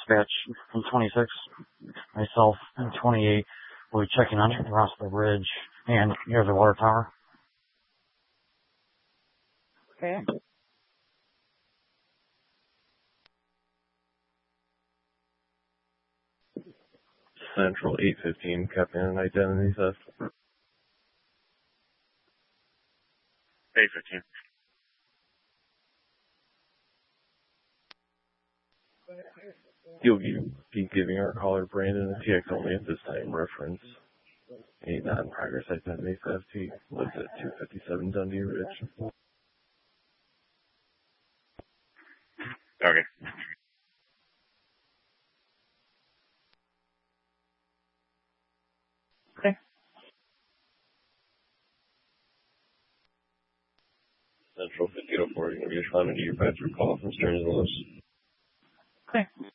dispatch from 26. Myself and 28 will be checking on across the bridge and near the water tower. Okay. Central 815, Captain Identity Theft. 815. You'll be giving our caller Brandon a TX only at this time. Reference 89 Progress Identity Theft. He lives at 257 Dundee Ridge. Okay. Okay. Central 5004, you're going to be responding to your Patrick call from Stearns & Lewis. Okay.